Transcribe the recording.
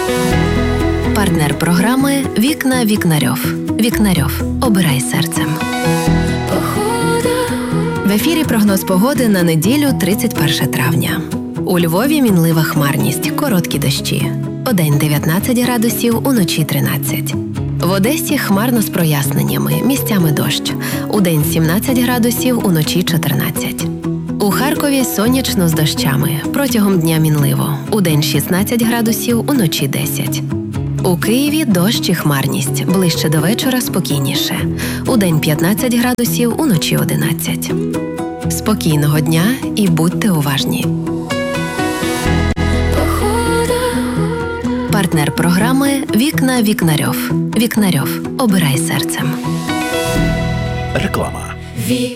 Партнер програми «Вікна Вікнарьов». Вікнарьов. Обирай серцем. В ефірі прогноз погоди на неділю 31 травня. У Львові мінлива хмарність, короткі дощі. Удень 19 градусів, уночі 13. В Одесі хмарно з проясненнями, місцями дощ. Удень 17 градусів, уночі 14. У Харкові сонячно з дощами, протягом дня мінливо. Удень 16 градусів, уночі 10. У Києві дощ і хмарність, ближче до вечора спокійніше. Удень 15 градусів, уночі 11. Спокійного дня і будьте уважні. Партнер програми «Вікна Вікнарьов». Вікнарьов. Обирай серцем. Реклама.